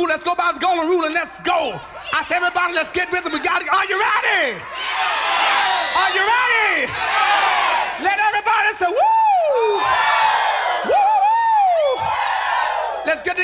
rule. Let's go by the golden rule and let's go. I say, everybody, let's get rhythm. We got it.